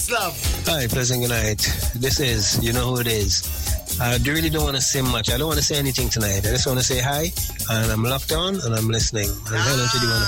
love. Hi, pleasant good night. This is, you know who it is. I really don't want to say much. I don't want to say anything tonight. I just want to say hi, and I'm locked on, and I'm listening. And hello to the one